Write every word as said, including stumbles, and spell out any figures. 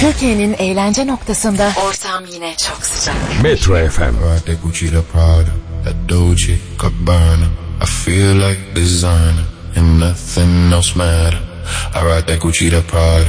Türkiye'nin eğlence noktasında ortam yine çok sıcak. Metro F M. Right, that Gucci, the Prada, that Dolce, Gabbana. I feel like designer and nothing else matter. I ride that Gucci, the Prada,